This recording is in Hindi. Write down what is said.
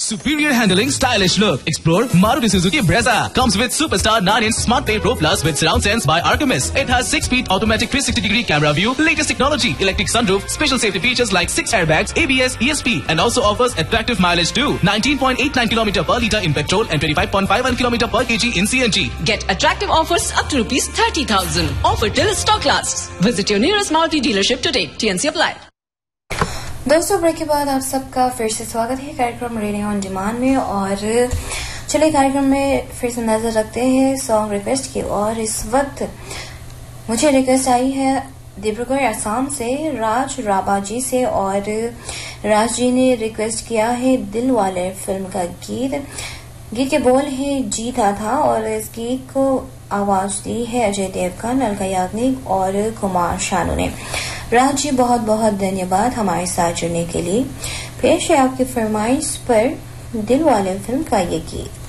Superior handling, stylish look. Explore Maruti Suzuki Brezza. Comes with Superstar 9-inch Smart Pay Pro Plus with surround sense by Artemis. It has 6-speed automatic 360-degree camera view, latest technology, electric sunroof, special safety features like 6 airbags, ABS, ESP, and also offers attractive mileage too. 19.89 km per litre in petrol and 25.51 km per kg in CNG. Get attractive offers up to rupees 30,000. Offer till stock lasts. Visit your nearest Maruti dealership today. TNC apply. दोस्तों, ब्रेक के बाद आप सबका फिर से स्वागत है कार्यक्रम रेडियो ऑन डिमांड में। और चलिए कार्यक्रम में फिर से नजर रखते हैं सॉन्ग रिक्वेस्ट की। और इस वक्त मुझे रिक्वेस्ट आई है डिब्रूगढ़ असम से राज राबा जी से। और राज जी ने रिक्वेस्ट किया है दिल वाले फिल्म का गीत के बोल है जीता था। और इस गीत को आवाज दी है अजय देवगन, अलका याग्निक और कुमार शानू ने। राज जी बहुत बहुत धन्यवाद हमारे साथ जुड़ने के लिए। पेश है आपकी फरमाइश पर दिल वाले फिल्म का ये गीत।